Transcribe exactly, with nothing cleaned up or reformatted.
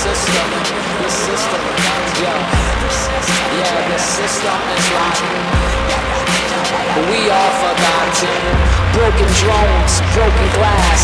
system, the system, yeah, yeah, the system is rotten. We all forgotten. Broken drones, broken glass.